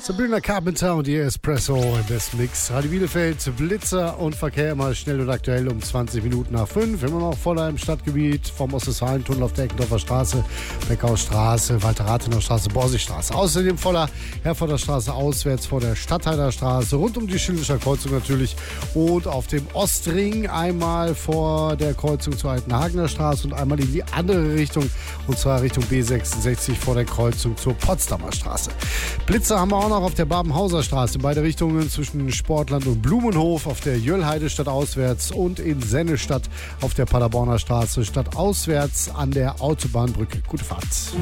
Sabrina Carpenter und ihr Espresso im besten Mix. Radio Bielefeld, Blitzer und Verkehr immer schnell und aktuell um 20 Minuten nach 5. Immer noch voller im Stadtgebiet vom Ostwestfalentunnel auf der Eckendorfer Straße, Beckaustraße, Walter-Rathener Straße, Borsigstraße. Außerdem voller Herforder Straße auswärts vor der Stadtheider Straße, rund um die Schildischer Kreuzung natürlich und auf dem Ostring einmal vor der Kreuzung zur Altenhagener Straße und einmal in die andere Richtung und zwar Richtung B66 vor der Kreuzung zur Potsdamer Straße. Blitzer haben wir auch noch auf der Babenhauser Straße in beide Richtungen zwischen Sportland und Blumenhof, auf der Jöllheide stadtauswärts und in Sennestadt auf der Paderborner Straße stadtauswärts an der Autobahnbrücke. Gute Fahrt.